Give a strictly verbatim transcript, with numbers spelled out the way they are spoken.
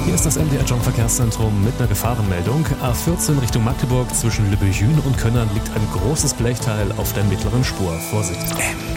Hier ist das M D R-Jump Verkehrszentrum mit einer Gefahrenmeldung. A vierzehn Richtung Magdeburg zwischen Lübbehün und Könnern liegt ein großes Blechteil auf der mittleren Spur. Vorsicht!